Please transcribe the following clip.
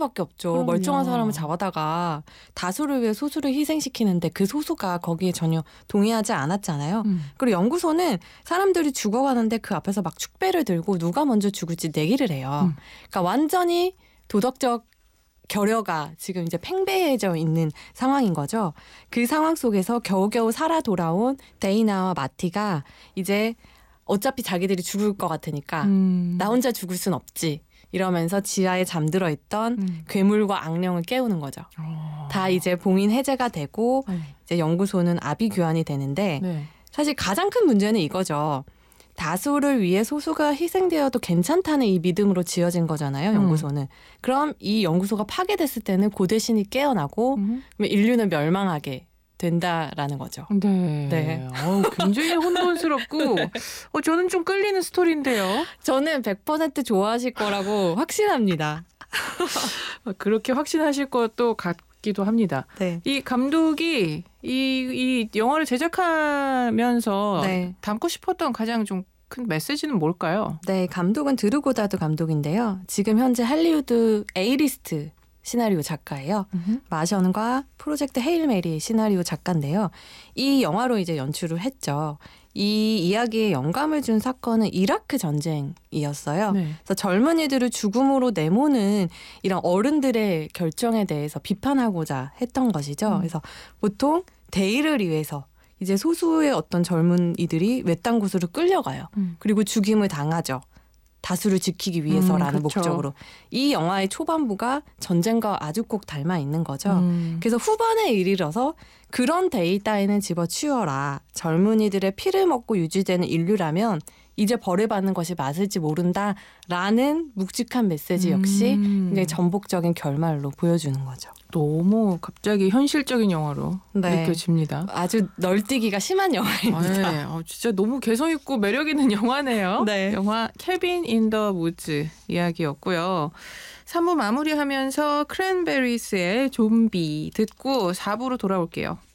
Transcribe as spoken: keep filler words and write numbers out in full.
수밖에 없죠. 그럼요. 멀쩡한 사람을 잡아다가 다수를 위해 소수를 희생시키는데 그 소수가 거기에 전혀 동의하지 않았잖아요. 음. 그리고 연구소는 사람들이 죽어가는데 그 앞에서 막 축배를 들고 누가 먼저 죽을지 내기를 해요. 음. 그러니까 완전히 도덕적 결여가 지금 이제 팽배해져 있는 상황인 거죠. 그 상황 속에서 겨우겨우 살아 돌아온 데이나와 마티가 이제 어차피 자기들이 죽을 것 같으니까 음. 나 혼자 죽을 순 없지 이러면서 지하에 잠들어 있던 음. 괴물과 악령을 깨우는 거죠. 어. 다 이제 봉인 해제가 되고 네. 이제 연구소는 아비규환이 되는데 네. 사실 가장 큰 문제는 이거죠. 다수를 위해 소수가 희생되어도 괜찮다는 이 믿음으로 지어진 거잖아요. 연구소는. 음. 그럼 이 연구소가 파괴됐을 때는 고대신이 깨어나고 음. 인류는 멸망하게 된다라는 거죠. 네. 네. 어, 굉장히 혼돈스럽고 어, 저는 좀 끌리는 스토리인데요. 저는 백 퍼센트 좋아하실 거라고 확신합니다. 그렇게 확신하실 것도 같기도 합니다. 네. 이 감독이 이, 이 영화를 제작하면서 네. 담고 싶었던 가장 좀 큰 메시지는 뭘까요? 네, 감독은 드루고다드 감독인데요. 지금 현재 할리우드 A리스트 시나리오 작가예요. 음흠. 마션과 프로젝트 헤일 메리 시나리오 작가인데요. 이 영화로 이제 연출을 했죠. 이 이야기에 영감을 준 사건은 이라크 전쟁이었어요. 네. 그래서 젊은이들을 죽음으로 내모는 이런 어른들의 결정에 대해서 비판하고자 했던 것이죠. 음. 그래서 보통 대의를 위해서 이제 소수의 어떤 젊은이들이 외딴 곳으로 끌려가요. 음. 그리고 죽임을 당하죠. 다수를 지키기 위해서라는 음, 그렇죠. 목적으로. 이 영화의 초반부가 전쟁과 아주 꼭 닮아 있는 거죠. 음. 그래서 후반에 이르러서 그런 대의 따위는 집어치워라. 젊은이들의 피를 먹고 유지되는 인류라면 이제 벌을 받는 것이 맞을지 모른다라는 묵직한 메시지 역시 음. 굉장히 전복적인 결말로 보여주는 거죠. 너무 갑자기 현실적인 영화로 네. 느껴집니다. 아주 널뛰기가 심한 영화입니다. 네, 어, 진짜 너무 개성 있고 매력 있는 영화네요. 네. 영화 캐빈 인 더 우즈 이야기였고요. 삼 부 마무리하면서 크랜베리스의 좀비 듣고 사 부로 돌아올게요.